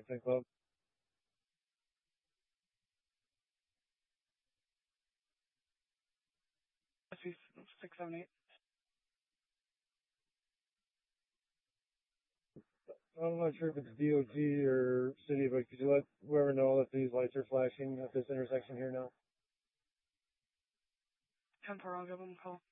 Ten Club. 678. I'm not sure if it's DOT or city, but could you let whoever know that these lights are flashing at this intersection here now? 10-4, I'll give them a call.